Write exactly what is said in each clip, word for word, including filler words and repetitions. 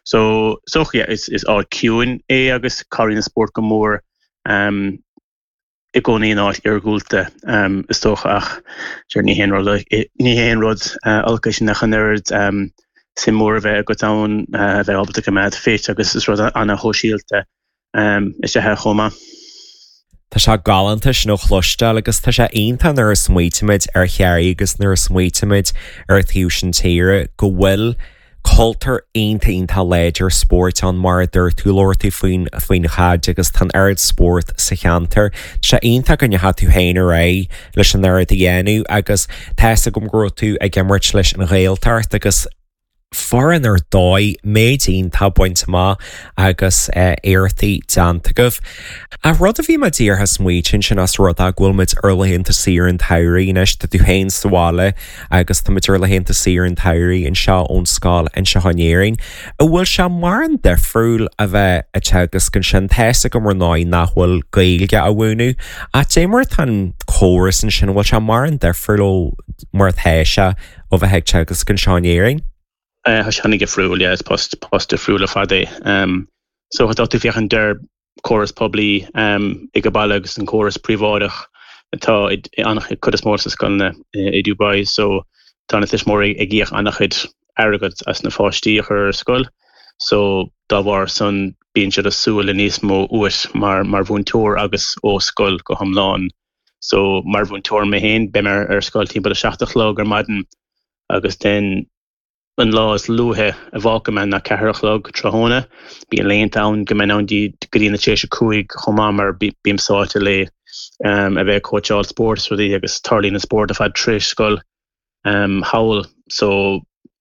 So so yeah, is is all cueing é agus choirí na sport go mór um I go ní ná ar gúlta um is tócha ach seir ní hen rud ní hen rud alca sin nach nerd um sin mór bheith go tán bheith albalta go mad féit agus is rud anna hóisiílte um is se he choma. Tá se galantais nó chluisteil agus tá sé aonanta nar smuoitiid ar chearí agus nar smuoitiid ar thiú sin tíre go bhfuil cultar aonanta onanta léidir sport an mar dúir tú láirtaí faoin faoin chaid agus tan aird sport sa cheantar. Se aonanta go nethe tú héin ré leis an aird a dhéanú agus teessa gom gro tú ag gimmart leis an réaltart agus foran ar dóid méidín tá buinte má agus éirtaí deanta goh. A rud a bhí me dír has smuoin sin as rud a ghfuilmid arlahénta sír an tairí nes tá tú héin sáile agus tá muid arlahénta sír an tairí in seo ón scáil in se hanéing. A bhfuil se mar an defriúil a bheith a tegus gan sin theasa go mar náid nachhfuil gailge a bhúnú a dé mar tan córas an sin bhfuil se mar an defriúil mar theise ó bheith heag tegus gan seanéing. Uh, has hannig gefrúil, ja, is post post de frúle fadé. Um, so het dat tú fiach an der chorus publi um, ag ball agus an chorus privádach tá annach chud is mór sa scanne i Dubai, so tá is mór ag gíoch annachid agad as na fástíoch ar scoil. So da war son bíon siad a súil in níos mó uait mar mar bhúntóir agus ó scoil go hamláin. So mar bhúntóir mé héin bimmer ar scoil tí bud a seachtach log ar maden agus den an lá is luúthe a bháca man na ceharachlog trahóna, bí an léon tán go man an dí goína téise cuaig chomá mar bím sáte le um, a bheith coacháil sport ruí agus tarlín na sport a fad tris scoil um, hawl, so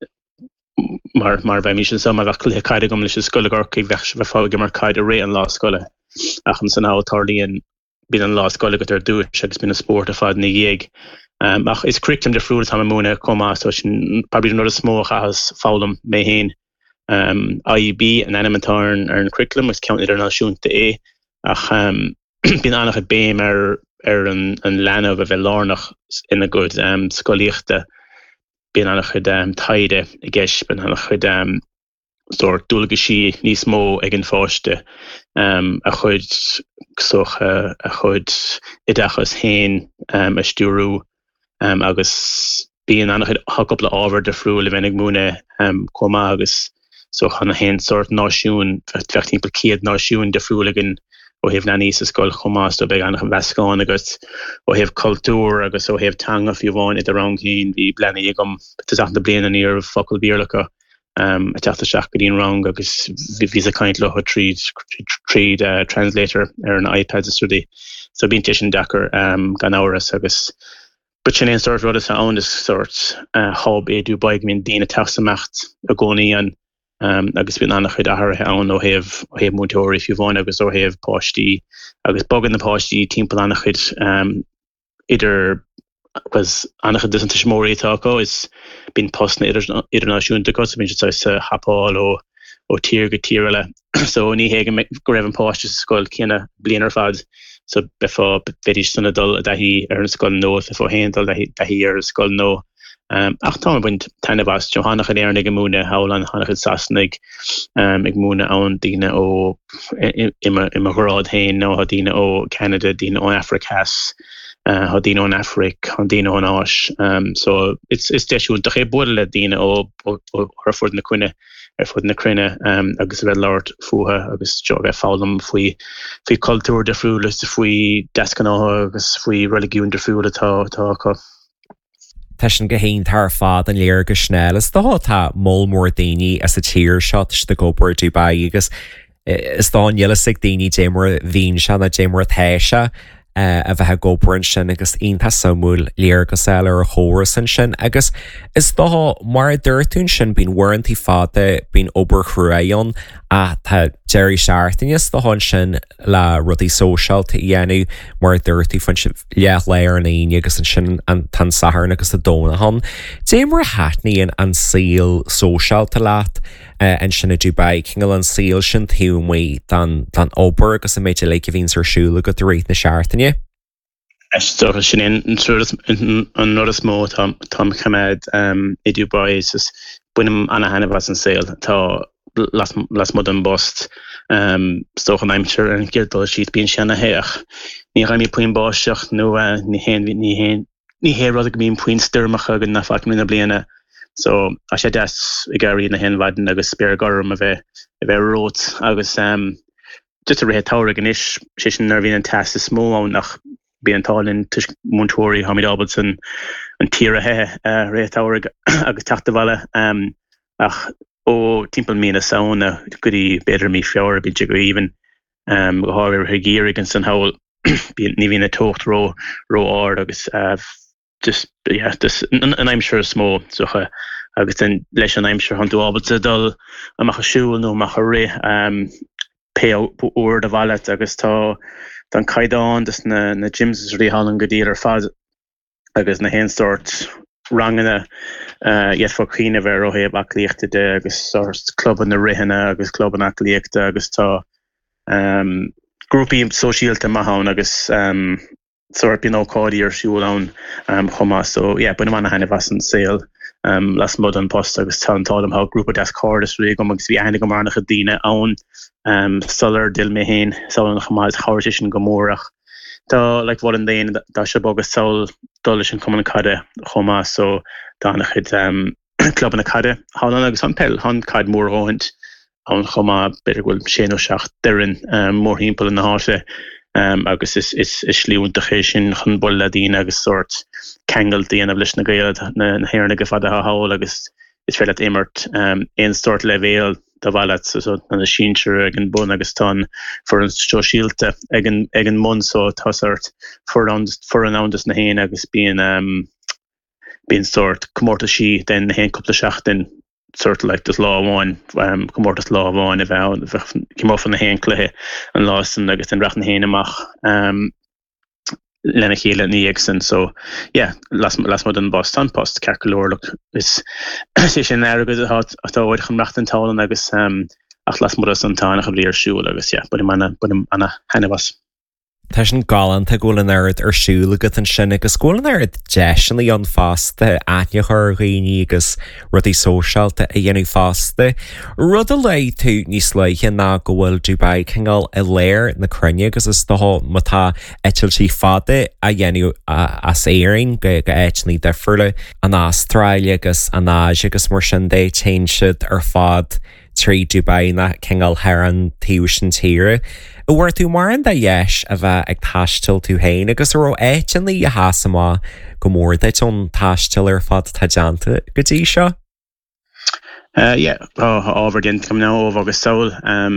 mar mar bheith mis sam a bheith le caiide gom leis scoil gorcaí bheith bheith fáige mar caiide ré an lá scoile ach an san hawl tarlíon bí an lá scoile go ar dúis agus bí na sport a fad na dhéag. Um, ach is curriculum de fruúil ha múna comá so probably not a smó chas fálam mé héin. Um, I E B an animatarn ar an curriculum is count internaisiúnta é ach um, bín annach a béim ar ar an, an lena a bheith lánach ina good um, scoíochta bín annach chud um, taide i gceis bín annach chud um, sort dúlaga sí níos mó ag an fáiste um, a chud soch uh, a chud idachas héin um, a stúrú Um, agus bíon annach hagopla ábhar de friúil a bhenig múna um, comá agus so chana hen sort náisiún fechttimp céad náisiún de friúlagan ó heh na níos a scoil chomá sto beag annach an bheascáin agus ó heh cultúr agus ó heh tanga fiúháin iad a rangcín bhí blena igam tá na bliana níor focail bíorlacha um, a teachta seach go dtíon rang agus bhí a caiint le tríd tríd uh, translator ar an iPad is so bíon sin dachar um, gan áras agus but sin sort rud is own is sort uh, hob é Dubai min dina tasamacht a goni an um, agus bin annach chud ahar an ó heh ó heh mútóir if you want agus ó heh páistí agus bog in na páistí timp annach chud um, idir was annach doesn't smór étáko is bin post na internaisiúnta go so bin sa hapáil ó ó tír go tírile so ní hé go raibh an páiste scoil cinna blianar fad. So before bedish son adul that he er skull no before handle that he that he er skull no um ach tom went tanabas Johanna er gemune howlan hanach sasnig um igmuna on dina o immer immer grad hein no hadina o Canada dina on Africas uh hadina on Afric hadina on Ash um so it's it's desu de bodle dina o or for na kunne er fod na crunne um, agus bheith láirt fuha agus jo bheith fálam faoi faoi cultúr de friúil is faoi descanátha agus faoi religiún de friúil atá atá acu. Tá sin go héon tar fád an léir go snéil is dá tá mó mór daoine as a tíir seo de gopur Dubai agus is dá dhéile sig daoine démar bhín se na démar theise a bheit goparin sin agus onanta samúil léar go saoil ar a chóir san sin agus is dá mar dúirtún sin bín warrantí fáda bín obair chruaon a tá Jerry Seartainnis do hon sin le rudí social tá dhéanú mar dúirtí fan si leach léir an aine agus an sin an tan saharn agus a dóna hon. Dé mar háitníon an síl social tá leat an sinna Dubai cingal an síl sin thuúmhaí dan obair agus a méidir le go bhín arsúla go réit na Seartainne. Sto sin an nó is mó tá chaméid i Dubai is bunim anna hena was an saoil tá las las mod an bost um stoch an aimimsir an girdal sheet bín sena heach. Ní ra mi puin báiseach nó ní hen ní hen ní hé rud bín puin styrmach agin na fa mí na bliana. So a sé des i garí na hen waden agus spear gom a bheith a bheith rot agus um just a ré tower gan is sé sin er vín an test is smó nach bí an talin tuis Montori Hamid Albertson an tíre he uh, ré tower agus tachtavale um ach ó timpel mí a sauna goí beidir mí fiáir bí go even um go háir he géir an san haul ní vín a tocht ro ro ard agus uh, just yeah this an aimimsir smó so uh, agus den leis an aimimsir han Albertson dul amach a siúil nó mach a ré um pe oor de wallet agus tá dan kaidán dus na na gyms ri hall godíir ar fad agus na hen start rangene uh yet for queen ver ro heb aklichte de agus source club an na rihanne agus club an aklichte agus tá um groupie social te ma agus um sort bin óádi ar siú an um choma so yeah bu man hanne was an sale um las mod an post agus tá am ha grúpa des cardis ri gom agus vi einnig go marnach a dine an um solar dil me hen so an chama choisin gomórach tá like wat an déin da se bogus sol dollechen kom kade choma so danach het um club an kade ha agus an pel han kaid mór roint an choma beter go sé no seach derin um mór himpel in na hase Um, agus is is is sliúntaché sin chun bol ledín agus sort kegel déana blis na gaad na na héirna go fada há agus is fé immert um ein stort levéel da wallet so an a síir gin bon agus tan for an stosielte egen egen mon so tasart for an for an andas na héin agus bíon um bíon sort komórta si den hen couple seachtain sort of like this law one um komórtas law one if out kim off an na hen léhe an lásen agus an rachen héine amach um lenne héle níagsen so yeah las las mod an Boston post calculor is sé sin agus hat atá oid chun rachten talen agus um ach las mod an tá nach bliir siú agus yeah bud man bud anna henne was Tá sin galanta ggólan aird ar siúla go an sin agus ggólan aird deisinaí an fásta aithne chuirghoí agus rudí sóseálta a dhéanú fásta. Rud a lei tú níos leiche ná go bhfuil Dubai chéingáil i léir na crunne agus is doá mátá eitiltí fada a dhéanú as éing go go éitnaí defriúla an Ástráile agus an Áise agus mar sin dé te siad ar fád trí Dubai na chéingáil thar an tíú sin tíre. Uair tú mar an de dhéis a bheith ag taistil tú hain agus ro éitinlaí a hásamá go mór deit ón taistil ar fad taideanta go dtí seo? Yeah, ábhar dient cum ná óh agus saoil.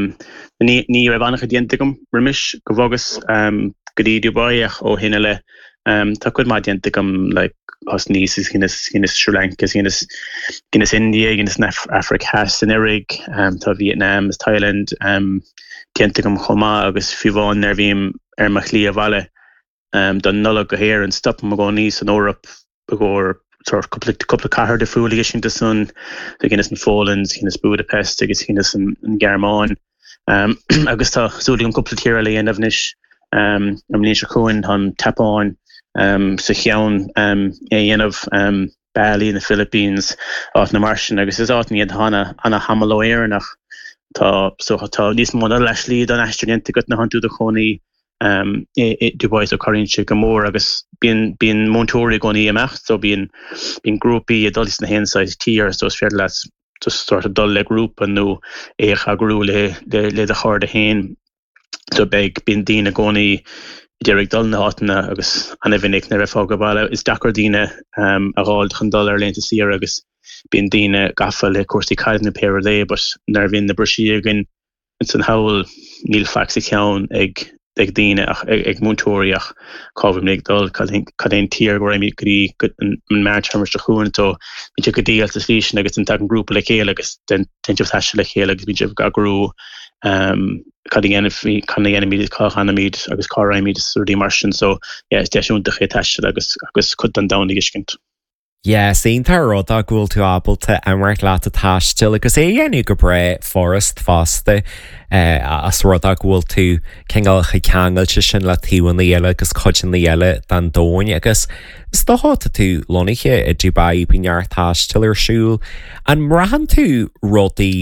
Ní raibh annach a dienta gom rimis go bhgus go dtí Dubai ach ó hinine le tá chud má dienta gom le os níos is Guinness Sri Lanka, Guinness Guinness India, Guinness Africa, in Erig, tá Vietnam, Thailand, dienta gom chomá agus fiháin ar bhím ar mar chlí a bhaile don nula go héir an stop am go níos an órap begóir couple couple cahar de fúlige sin de sun de Guinness an Fólands, Guinness Budapest agus Guinness an Germán um, agus tá súlí an couple tíir le an afnis um, am níos chuin han tapáin um, sa cheann um, é dhéanamh um, Bali in the Philippines áit na marsin agus is áit níiad hana anna hamaló éarnach tá so tá níos mó leis líad an eistúnta go na hanú de chonaí um e Dubai so Corinche gomór agus bín bín Montori goni amacht so bín bín grúpi a dolis na hensáid tíar so fé las just sort of dul le grúp an nó é a grú le le a chard a hen so beg bín dína goni Derek dul na hátna agus anna vinnig na refágabáile is dakar dína um a gáil chun dul ar lenta siar agus bín dína gafa le cuasí caiid na péir lé but nar bhín na brisi agin it's an hawl níl faxi ceann ag ag díine ach ag múntóíach cábhim nig dul cad éon tír go raimí goí an máirthamar de chuúin tó bhí go díal is lísin agus an tag an grúpa le chéile agus den teinteh theise le chéile agus bhí ga grú cad dhéanamh chuna dhéanamíad cá chanamíd agus cá raimíad suirí mar sin so is deisiúnta ché teise agus agus chud an damna iscint. Yeah, sín tá rud a ghúil tú ábalta anhhairt leat a táistil agus é dhéanú go bre forest fásta as rud a ghúil tú chéingáil chu ceangail sin le tíúin na dhéile agus chuin na dhéile den dóin agus is doáta tú lonaiche i Dubai bíneart táistil ar siúil an mrahan tú rudaí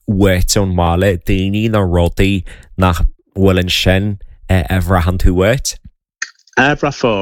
wet ón mála daoine na rudaí nach bhfuil an sin a bhrahan tú wet? Abra fá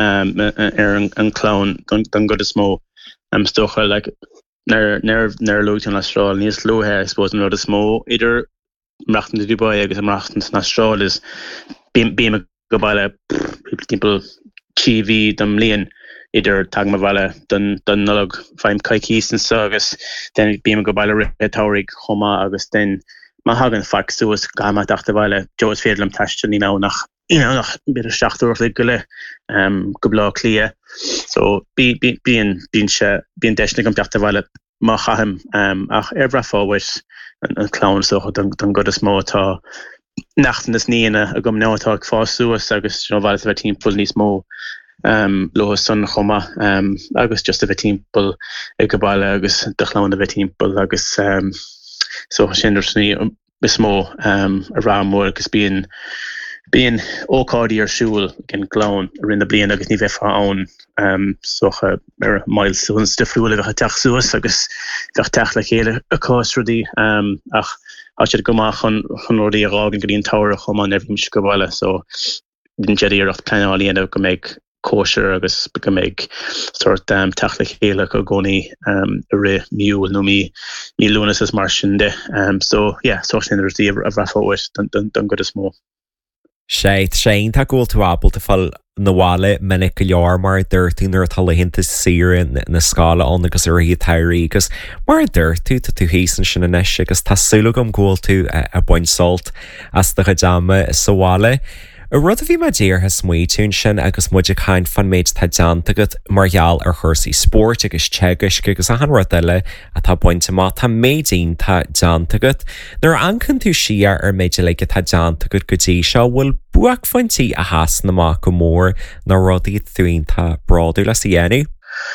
ar an clán don go is mó am stocha like nar nar nar lúte an Austráil níos lúthe I suppose an rud is mó idir mrachtan de Dubai agus mrachtan an Austráil is bí me go baile people T V dom líon idir tag ma baile don don nolog faim caicís an sagus den bí me go baile rétórig choma agus den ma hagan fac suas gama dachta baile Joes fédlam tastan ní ná nach you know nach bit seachúir le goile um go blá clia so bí bí bíon bíon se bíon deisna gom dachta baile má chaham um ach erbra fáwis an clown so don don go is mó tá nachten is níana a gom nátá fá suas agus no bhil a timppul níos mó um lo son choma um agus just a bit timppul ag go baile agus de clown a bit timppul agus um so sindersní is mó um a ramór agus bíon bíon ócádaí ar siúil gin clown rinne blian agus ní bheith ann um socha ar milestones de friúla bheith teach suas agus bheith teach le chéile a cásrúdaí um ach á siad gomach chun chun rudaí a rágan go dtíon táir a chuma nefhím se go bhile so den jeidir ar pleáíana go méid kosher agus go méid sort um teach le chéile go gcónaí um a ré miúil nó mí mí lunas is mar sin de um so yeah so sindersí a bhreaáis don don go is mó. sé sé tá ggóil tú Apple tá fáil nóháile minic go leor mar dúirtú nuair tá lehinnta sire na scála an agus ar hí teirí agus mar dúirtú tá tú hééis sin in isis agus tásúla gom ggóil tú a buin solt as do go dáama is soháile. A rud a bhí me déir has smuoitiún sin agus muide chain fan méid tá deanta go margheall ar chusaí sport agus tegus agus a an rud eile a tá buinte má tá méidín tá deanta go. Nuair ancan tú siar ar méide le go tá deanta go go dtí seo bhfuil buach fointí a hasan amach go mór na rudaí thuoin tá braú le dhéanú?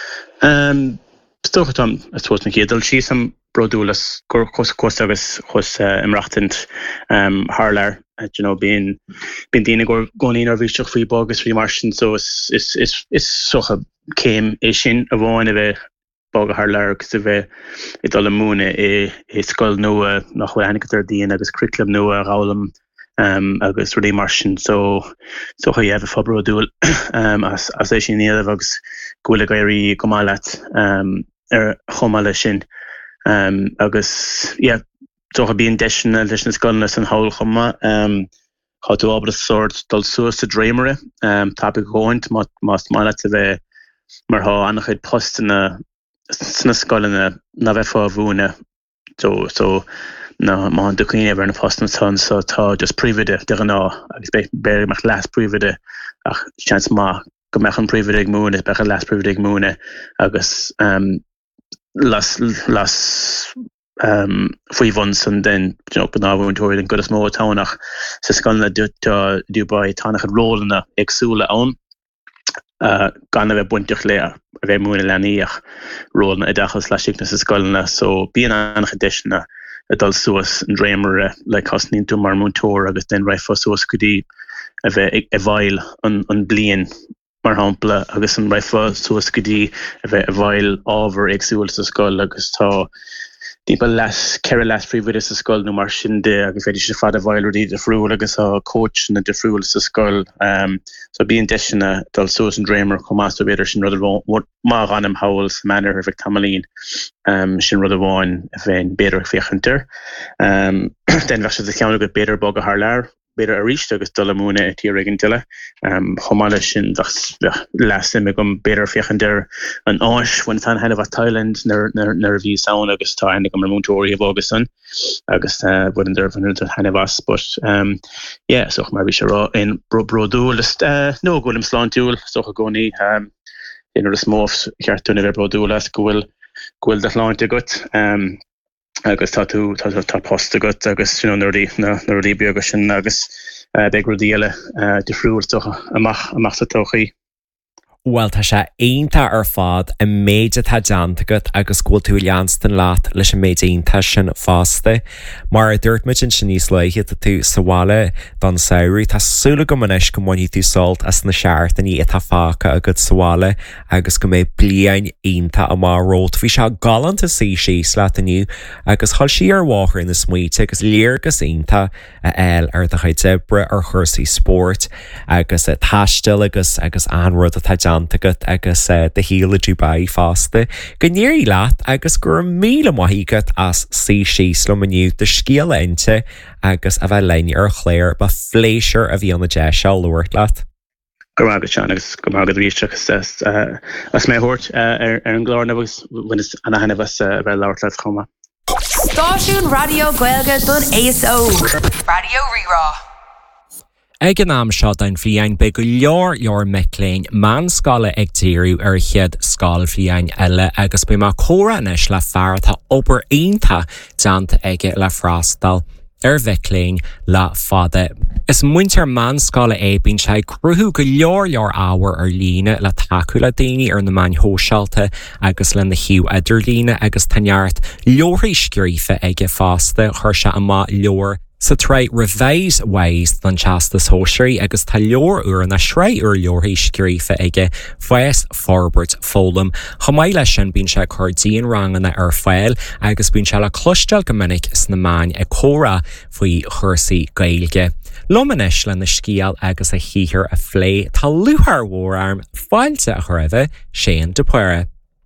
Um, Stocha tom, I suppose na chédal sí sam broúlas chus chus agus chus imreachtant um Harlar you know being being dine go gonin ar bhíisteach faoi bogus faoi mar sin so is is is is socha céim é sin a bháin a bheith bog a Harlar agus a bheith i dul múna é é scoil nua nach bhfuil hanig ar daon agus curriculum nua a rálam um agus rudí mar sin so so cha dhéh fa broúil um as as é sin níamh agus gohfuil gaiirí go málaat um ar chomáile sin um agus yeah so ha bíon deisina leis na scoilna san hail chuma um cha tú ábhar sort dul suas a dréimere um tá be gáint má más mála a bheith mar há annach chuid postna sna scoilna na bheith fá bhúna so so na má an duchéine bhar na postna san so tá just príomhide de an ná agus beir meach leas príomhide ach chans má go meach an príomhide ag múna is becha leas príomhide ag múna agus um las las um faoi vons and then you know benaún toir an go is mó tánach sa scoilna Dubai tánach an rólna agsúla ann uh gan a bheith buintach le a bheith múna leníoch rólna i dachas leisina sa scoilna so bíon annach deisina a dul suas an dréimere le cosnín tú mar múntóir agus den raifá suas gotí a bheith a bhail an an blian mar hampla agus an raifá suas gotí a bheith a bhail ábhar agsúil sa scoil agus tá Dípa les ceir les príomhide sa scoil nó mar sin de agus féidir se fad a bhhailí de friúil agus á coach na de friúil sa scoil um so bíon deisina dul suas an dréimer chum más beidir sin rud má anam hail sa manner a bheith tamlín um sin rud bháin a bhein beidir féchantar um den bhe se a ceanna go beidir bog a Harlar beidir a ríiste agus dul múna tí rigan tiile um chomáile sin las me gom beidir féchantar an áis bhain fan hena bh Thailand nar nar bhí saona agus tá hena go mar múntóirí agus san agus bud an derfan hena bhas but um yeah so mar bhí se rá in broúil nó ghfuil im sláintúil socha gcónaí um inar a smóf cheartúna bheith broúil as gohfuil gohfuil de chláinte agat um agus tá tú tá tá post agat agus you know nuirí na nuirí be agus sin agus be rodíile de friúil socha amach amach sa tochaí. Well tá sé aonanta ar fád I méide tá deantagat agus ghfuil tú leanstan leat leis an méid aonanta sin fásta. Mar dúirtmuid sin sin níos leiche a tú saháile don saoirí Tásúla go manis go mhaí tú solt as na seaartta ní itá fáca a go saháile agus go méid bliain aonanta a márót. Bhí se galanta sí síos leat aniu agus thoil sí ar bháthir na smuoite agus léargus aonanta a eil ar do chuid debre ar chuirsaí sport agus taistil agus agus anrud a tá Antagat agus uh, de híle Dubai fásta. Gnéirí leat agus gur míle maithígat as sí síosla maniu de scíal ainte agus a bheith lein ar chléir ba fléisir a bhí anna de se luirt leat. Go agus sean agus go agad ríisteach as mé thuirt ar an gláirna bhs bhuinas anna hena bhs bheith leabhart leat chuma. Stáisiún Radio Gaeilge don A S O. Radio Rirá. Ag an am seo dain bhríoin be go leor leor micléin man scala ag tíirú ar chiad scáil bhríoin eile agus bu mar córanis le fear tá obair aonanta deanta aige le freastal ar bhicléin le fada. Is muintear man scala é bíonn sé cruthú go leor leor ábhar ar líne le taú le daoine ar na main hóseálta agus le na hiú idir líne agus tanneart leorí scríofa aige fásta chuir se amá leor sa trí revéis ways don chastas hóisiirí agus tá leor uair na sré ur leorthaí scríofa aige Fues Forbert Fólam. Chomáid lei sin bíonn se chuirdaíon ranganna ar fáil agus bíonn se le cloisteil go minic is na máin ag córa faoi chuirsaí Gaeilge. Lomanis le na scíal agus a híhir a phlé tá luthar mhórarm fáilte a chuirde Séan de Puire.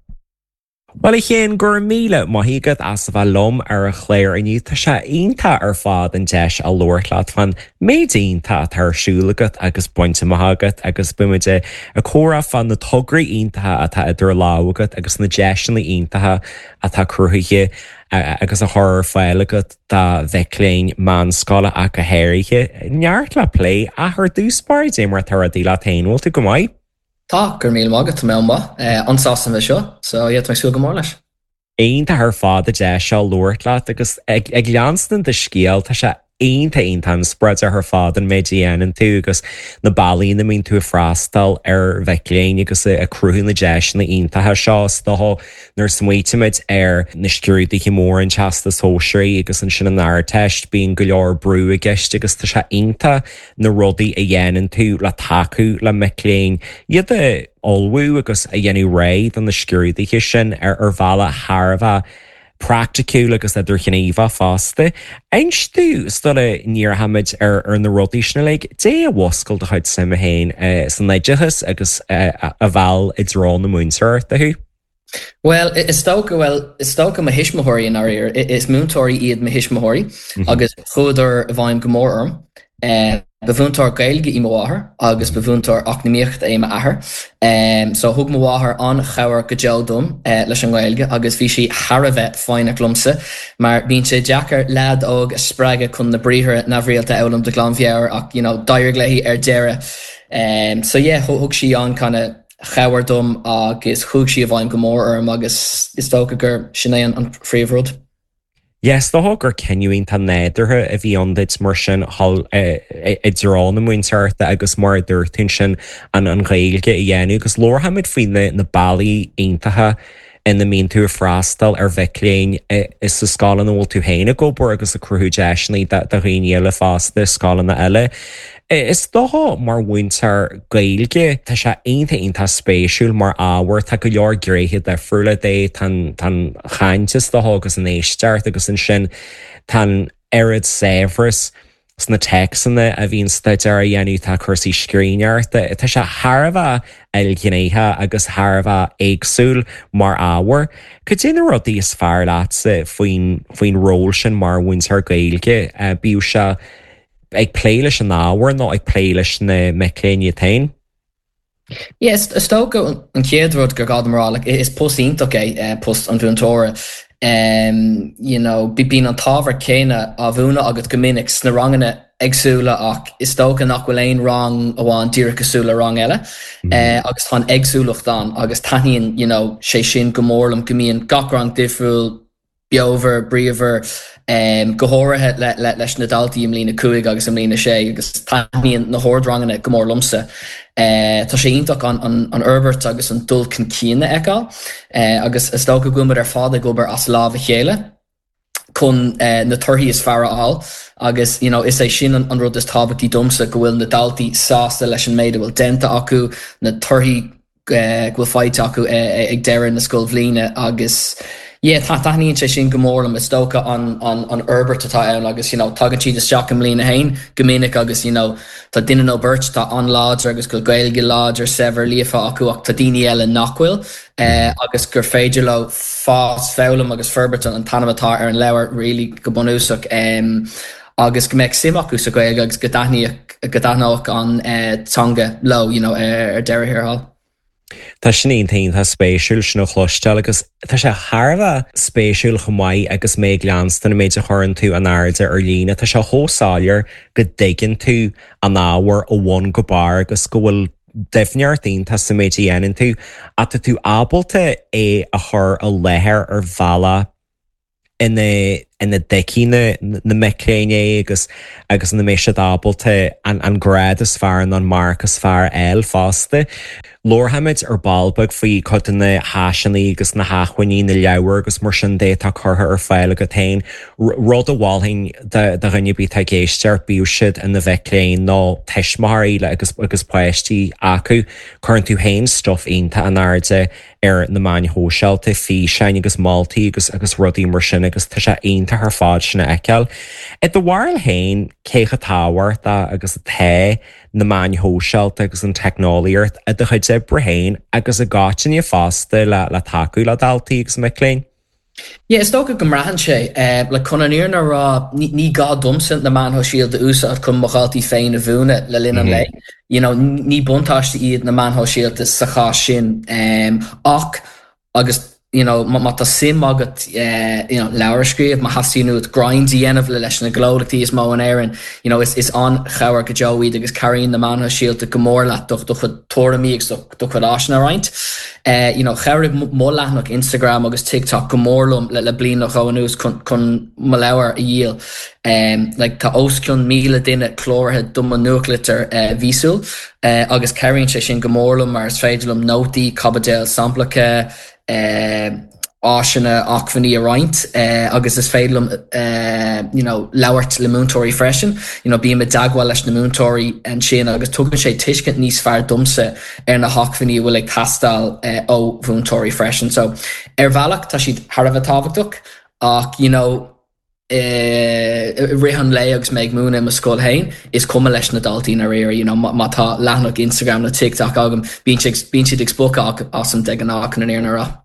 Well I chéan gur míle maithígad as bheith lom ar a chléir aniu tá sé aonanta ar fád an deis a luirlaat fan méid aonanta tarsúlagat agus buinte maithagad agus buimiide a córa fan na tugraí aontathe atá idir lágad agus na deisina aontathe atá cruthaige agus a thir fáilagad dá bheicléin man scala a go héirithe. Neart le plé a th dúspáid é mar tar a díla tainhil tú go maiid. Tá gur míle mágad tá mémba ansásan bheith seo, so iad me siú go mór leis. Aonanta th fád a de seo luirlaat agus ag leanstan de scíal tá sé aonanta aonanta spread ar th fád an méid dhéanaan tú agus na bailína mín tú a freastal ar bheicléin agus a cruthú na deis na aontathe seo doth nar smuoitiid ar na scrúdaí mór an teastas hóisiirí agus an sin an air teist bíon go leor brú a gceist agus tá sé aonanta na rudaí a dhéanaan tú le taú le micléin iad a olbhú agus a dhéanú réid an na scrúdaí sin ar ar bhela tharbh practicú agus idir chinnéomh fásta. Einstú stola níor hamid ar ar na rudaí sinna le dé a bhoscail do chuid sama héin san leideachas agus a bhil i drón na múnseir athú. Well, is stoka well is stoka ma hismahori in our ear. Is moontori iad ma hismahori agus chuder bhaim gomorm. Eh bevuntar Gaeilge I mawahar agus bevuntar achnimíocht é ma ahar. Um, so hug mawahar an chawar gejeldum uh, leis an Gaeilge agus bhí si haravet fáinna glumsa mar bín sé jackar lad og spraige chun na bríthir na bhríalta elam de glanmhear ach you know dair gléhi ar deire. Um, so yeah, hug si an kinda chawardum agus hug si a bhaim gomór arm agus is tóca gur sinné an phríomhrúd. Yes, the hog gur cenuín tá néidirthe a bhí andaid mar sin i ddrán na muinteirta agus mar dúirtain sin an an Gaeilge i dhéanú agus lorhamid faoine na bailí aontathe ina míon tú a freastal ar bheicléin is sa scálan bhfuil tú héine go bor agus a cruthú deisnaí de riine le fásta scálan na eile. Is dótha mar bhaintear Gaeilge tá sé aonanta aonanta spéisiúil mar ábhar tá go leor gréthe de friúla é tan chaintas dótha agus an éisteart agus an sin tan airad séhras sna texanna a bhíon staidir a dhéanú tá chusaí scrínearta. Tá sé tharbh eilgnéithe agus tharbh éagsúil mar ábhar. Go dtíana rudaí is fearr lása faoin ról sin mar bhaintear Gaeilge bíú se ag pléiles an ábhar nó ag pléiles na micléine tain? Yes, stoka an céadród gur gad marrá like, is post ítach é uh, post an bhúntóra. Um, you know, bí bín an tábhar céine a bhúna agus gomininic sna rangana agsúla ach is stoka nach bhfuil éon rang amháin díreachasúla rang eile. Mm. Uh, agus tá agsúlacht an agus taíonn you know, sé sin gomórlam gomíon gach rang difriúil beover briver um, gohorathe le, le, leis na daltaí im lína cuaig agus im lína sé agus taíon na hórdrangana go mór lumsa. Uh, tá sé ionach an, an, an Herbert agus an dul cin cíine eáil uh, agus is dó go gúmar ar fád gobar as láh chéile chun uh, na turthaí is fearra áil agus you know, is é sin an, an rud is tábhachtí domsa go bhfuil na daltaí sásta leis an méid bhfuil denta acu na turthaí uh, go bhfuil fáid acu uh, ag deireadh na scoil bhliaine agus yeah, tá taíonn sé sin go mórlam is dócha an, an, an Herbert atá ann agus you know, tugann siad is teach am lína hain gomininic agus you know, tá duine nó burt tá an láidir agus go gailge láidir sever líofa acu ach tá daoine eile nachhfuil uh, agus gur féidir le fás fálam agus Herbert an tanamatá ar an leabhar really go bunúsach um, agus go méid sim acu sa gailge agus go daithneach an uh, tanga lo you know, ar, ar deire hiráil. Tá sin aontainn tá spéisiúil sin nó chlosisteil agus tá sé tharbh spéisiúil chumáid agus méid leanstan na méid a churann tú an airde ar lína tá sé thósáir go dtéigeann tú an áhar ó bhain go bar agus go bhfuil defnearttín tá sa méid dhéanann tú a tá tú ábalta é a chur a léthir ar bhela ina ina decíine na mecléine agus agus na méise ábalta an, an grad is fear an marcas fear eil fásta. Lorhamid ar balbag faoi cotanna háisinaí agus na háchhaní na leabhar agus mar sin dé tá chutha ar fáil go tain rud a bháilhain de rinne bí tá géistear bíúisiid in na bheitléin nó teismthaíle agus agus poisttí acu chuann tú hain stuff aonanta an airde ar na main hóseilta fí sein agus mátaí agus agus rudí mar sin agus tá sé aonanta th fád sinna eiceil. I do bhhail hain cécha táhhairta agus a the na main hóseilta agus an technoliaart a do chuid brehain agus a gáin í fásta le le taú le daltaí agus mecléin. Yeah, is tócha go mrahan sé uh, le chunaníar na rá ní, ní gá domsan na man ho síl de úsá chun mocháltaí féin a bhúna le lin an lei. You know, ní buntáiste iad na man ho síl is sa chá sin um, ach agus you know, ma tá sim agat uh, you know, leabharscríomh ma hasíú grindí enmh le leis na glódachtaí is mó an éireann. You know, is, is an chabhar go joíd agus caríonn na man ho síalta go mór le do chud toramígus do chud áisina roiint. Uh, you know, chairig mó leathnach Instagram agus TikTok go mórlumm le le blian nach óanús chun mo leabhar a díal. Um, like, tá osciún míle duine chlórthe duma nuclear uh, vísúil uh, agus cairínn sé sin go mórlumm mar is féidirlumm nótaí cabadéil samplacha uh, áisina achfaní a roiint uh, agus is féidirlumm uh, you know, leabhart le múntóirí freisin. You know, bíam a dagháil leis na múntóirí an sin agus tugann sé tuiscint níos fearr dumsa ar na hachfaní bhfuil ag tastal uh, ó múntóirí freisin. So ar bhealach tá siad tharbh tábhachtach ach you know, Uh, rihan lei agus meid múna ma scóil hain is cuma leis na daltaí na réir, you know, má tá leathnach Instagram na TikTok agam bín siad ag spóca as an de an ách na éar rá.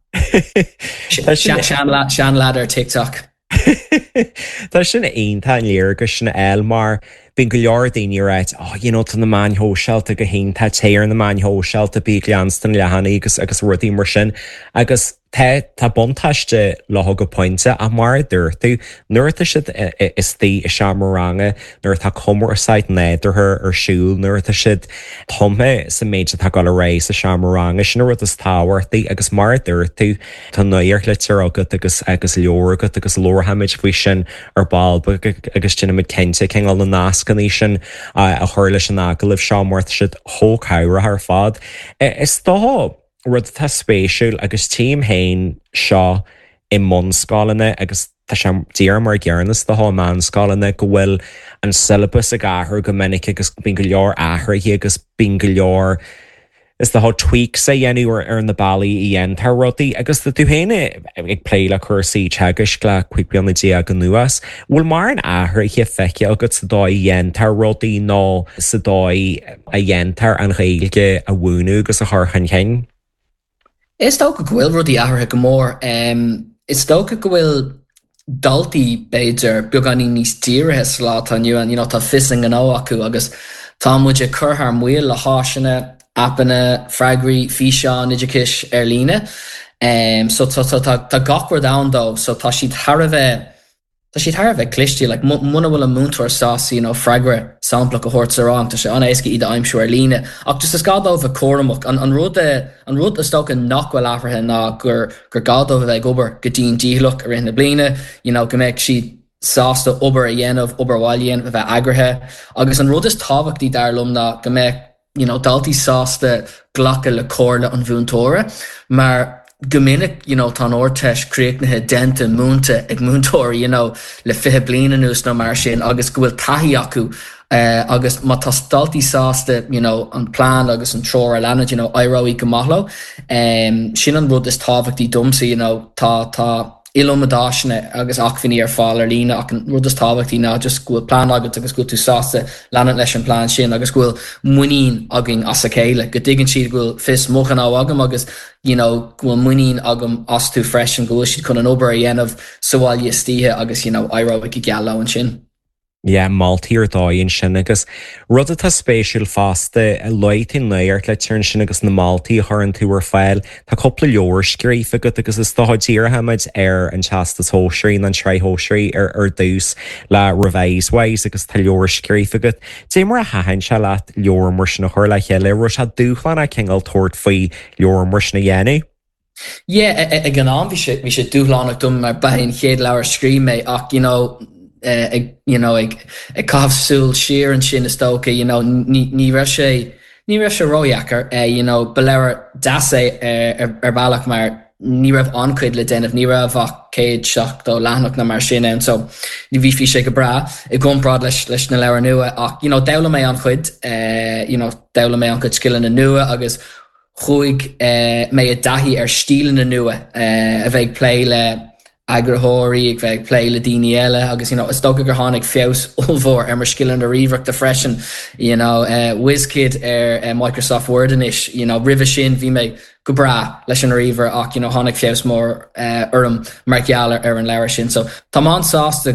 Sean lad ar TikTok. Tá sin aontain léir go sinna eil mar bín go leor daoine ráit á dhéanú tá na main hóseilta go haonnta téir na main hóseilta bí leanstan lehanana agus agus rudaí mar sin agus Tá tá buntáiste leth go pointe a mar dúirtú nuirta siad is tí i se marranga nuair tá cumar asáid néidirthe ar siúil nuirta siad thumme sa méide tá go le rééis a se marranga sin rud is táhairtaí agus mar dúirtú tá nuíar litir agad agus agus leorgad agus lorhamid faoi sin ar balba agus duine cinnte chéall na nácaní sin a chuir leis an agalibh seomhairt siad thóchabhra ar fad. Is dá rud tá spéisiúil agus tíim hain seo i món scálanna agus tá sem díar mar gearnas de háán scálanna go bhfuil an syllabus a gahar go minic agus bín go leor ahraí agus bín go leor is de há tweak sa dhéanú ar na bailí i dhéantar rudaí agus tú héine ag plé le chusaí teagas le chuig beanna dí a go nuas bhfuil mar an ahra hi feice agus sa dóid dhéantar rudaí nó sa dóid a dhéantar an réilge a bhúnú agus a thorchan chéin. Is tócha go bhfuil rudí athraithe go mór. Um, is tócha go bhfuil daltaí beidir beag an níos tíorithe slá tá nniu an you know, tá fising an ó acu agus tá muid a churthar muil le háisina, appanna, freigraí, físeán, idircis ar líne. Um, so tá gachhar dám dó, so tá siad tharbheith Tá si thar bheith clistí, like muna bhfuil an múntóir sás, you know, freagra sampla go hort sarán, tá sé an éisci iad aimsúir líne. Ach just is gádó bheith choramach, an rud an rud is stocha nachhfuil áfrathe ná gur gur gádó bheith obair go dtíon díhlach ar na bliana, you know, go méid si sásta obair a dhéanamh obair bháil dhéanamh bheith agrathe. Agus an rud is tábhachtí darlumm ná go méid, you know, daltaí sásta ghlacha le cóirla an bhúntóra, mar Gomininic, you know, tan ortesh creaitnithe denta múnta ag múntóir, you know, le fiche bliana nús nó mar sin, agus go bhfuil taithí acu, uh, agus má tá staltaí sásta, you know, an plán agus an tror a leanad, you know, airóí go maithlo. Um, sin an rud is tábhachtí dumsa, you know, tá tá ilomadaisne agus achmhaoine ar fáil ar lína ach an rud is tábhachtí ná just go plán agat agus go tú sásta leanad leis an plán sin agus go muín agin as a céile. Go dtigann siad go fis mochan á agam agus, you know, go muín agam as tú freisin go siad chun an obair a dhéanamh sáil istíthe agus, you know, airóigh i geall an sin. Yeah, Maltaí ar dáin sin agus rud atá spéisiúil fásta a leithin léart le turn sin agus na Maltaí thurann tú ar fáil tá coppla leor scrífa go agus is táidíar haid ar an teastas hóisiirí an treithóisiirí ar ar dús le revéishaid agus tá leor scrífa go. Dé mar a hahann se leat leor mar sin na chuir le chéile ru se dúchlan a chéingáil tuairt faoi leor mar sin na dhéanaí. Yeah, ag an am bhí sé dúchláánach dum mar bain chéad leabhar scríime ach, you know, Uh, ag, you know, ag, ag cáfsúil siar an sin is tóca, you know, ní, ní ra sé ní ra sé roiachar, uh, you know, beléir das é uh, ar, ar bailach mar ní raibh ancuid le déanamh, ní raibh ach céad seach dó leanach na mar sin an, so ní bhí fi sé go bra, i gomrád leis leis na leabhar nua ach, you know, dela mé an chuid, uh, you know, dela mé an chuid skillan na nua agus chuig uh, mé a dahí ar stílan na nua uh, a bheith play le agrahóí ag bheith play le daoine eile agus, you know, is dócha gur tháinig fios ulmhór ar mar skillan a ríomhreacht a freisin, you know, uh, WizKid ar uh, Microsoft Word inis, you know, ribh sin bhí mé go bra leis an ríomhar ach, you know, tháinig fios mór uh, orm mar geall ar an leabhar sin. So tá an sásta,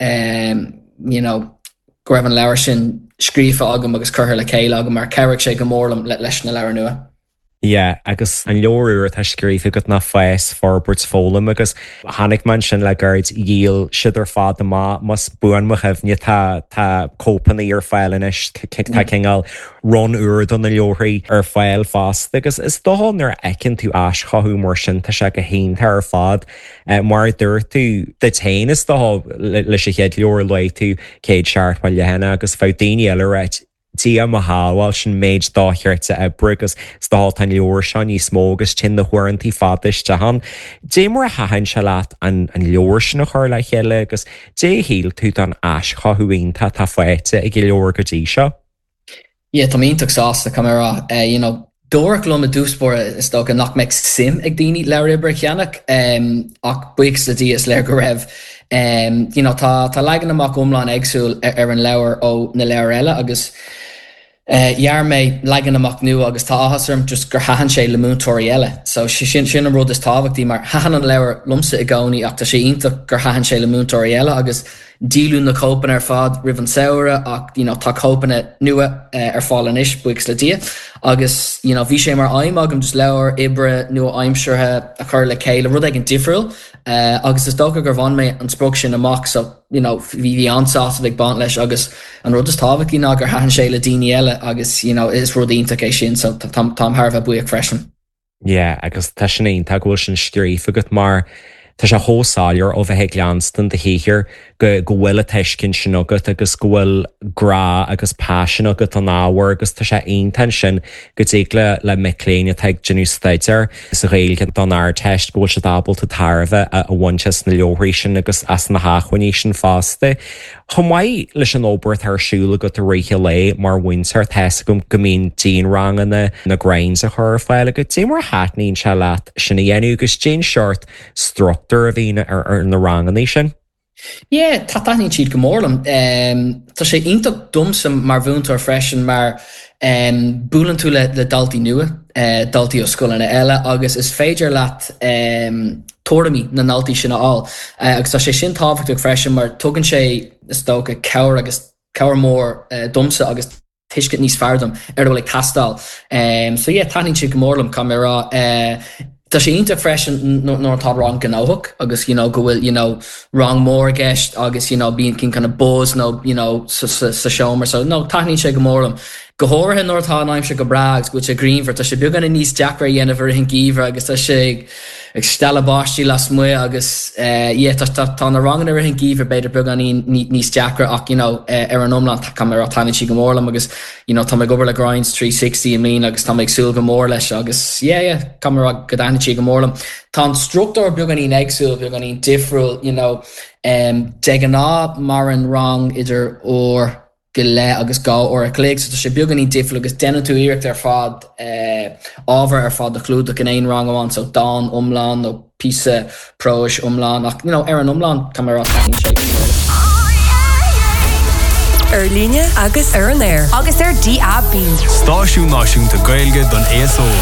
um, you know, go raibh an leabhar sin scríofa agam agus curtha le céile agam mar ceirigh sé go mórlam le leis na leabhar nua. Yeah, agus an leorúir tá scrífa go na fés forbert fólam agus hánig man sin le gaiid díal siidir fád má mas buan mo hefne tá tá cópannaí ar fáilenis tá chéingáil ron úr don na leorí ar fáil fást agus is dóán ar ecinn tú as chothú mar sin tá se go hénta ar fád mar dúir tú de tain is dó leis sé chéad leor le tú céad seart bail lehanana agus fá daine eile réit tí am a háháil sin méid dácheirte ebre agus stáil tan leor seán ní smógus tin na thuirintí fáiste han. Dé mar a hahann se leat an leor sin na chuir le chéile agus dé híal tú an as chothúínta tá foiite ag leor go dtí seo? Yeah, tá míntaach sásta camera, uh, you know, dóach lom a dúspóir is dó an nach meid sim ag daoine leir ibre cheannach um, ach buics le dí is leir go raibh. Um, you know, tá tá legan amach umláin agsúil ar, ar an leabhar ó na leabhar eile agus Jaar uh, mé legan amach nu agus tá áhasarm just gur hahan sé le múntóirí eile. So sin sin an rud is tábhachtí mar hahan an leabhar lumsa i gcónaí ach tá sé ionach gur hahan sé le múntóirí eile agus dílú na cópan ar fad ribh an saoire ach, you know, tá cópanna nua uh, ar fáil inis buics le dia agus, you know, bhí sé mar aim agam just leabhar ibre nua aimseirthe a chur le céile rud ag an difriúil uh, agus is dócha gur bhain mé an sprog sin amach, so, you know, bhí bhí ansásta ag bant leis agus an rud is tábhachtí ná gur hahan sé le daoine eile agus, you know, is rud ionach é sin, so tá tharbh buíoch freisin. Yeah, agus tá sin aon tá ghfuil sin scríofa go mar tá sé hósáir ó bheith leanstan de híhir go go bhfuil a teiscin sin agat agus go bhfuil grá agus pásin agat an áhar agus tá sé aontain sin go dtí le le miléine teag genú staidir is a réilgan don air teist ggóil se dábal a tarbheith a bhaintes na leorí sin agus as na háchuiní sin fásta. Chomáid leis an óbairt arsúla go a réiche le mar bhaintear theasa gom go mín díon ranganna na grains a chur fáile go dtí mar háitníonn se leat sinna dhéanú agus Jane Short struchtúr a bhíine ar ar na ranganí sin. Yeah, tá taithníonn siad go mórlam. Um, tá sé ionach dumsam mar bhúntóir freisin mar um, búlann tú le, le daltaí nua, uh, daltaí ó scoileanna eile agus is féidir leat um, tóramí na naltaí sinna áil. Uh, agus tá sé sin tábhachtach freisin mar tugann sé is dócha cabhar agus cabhar mór uh, dumsa agus tuiscint níos fearrdom ar bhfuil ag tastáil. Um, so yeah, taithníonn siad go mórlam camera. Uh, Tá sé ínta freisin nó tá rang gnáthach agus you know, go bhfuil you know, rang mór gceist agus you know, bíon cin kind of buzz nó you know, sa seomar so no taithnín sé go mórlam. Go háirthe nóir tá aimim se go brags go sé Greenford tá sé beag anna níos deacra dhéanamh hin gíomhre agus tá sé ag stella báistí las mu agus tá na rangan ar hin gíomhre beidir beag an níos deacra ach you know, ar an omlan tá cam ar taithnín si go mórlam agus you know, tá me gobar le grinds three sixty mí agus tá ag súil go mór leis agus yeah, yeah, cam ar go daithnín si go mórlam. Tá structúr beag an í agsúil beag an í difriúil you know, um, de an ná mar an rang idir ó go le agus gá or a cléig so sé beag an í difriúil agus denna tú iirecht ar fad ábhar ar fad de clúd ag an éon rang amháin so dá umlán nó písa próis umlán ach you know, ar an umlán cam ar taithnín sé go mórlam. Ar líne agus ar an air agus ar D A B. Stáisiún náisiúnta Gaeilge don A S O.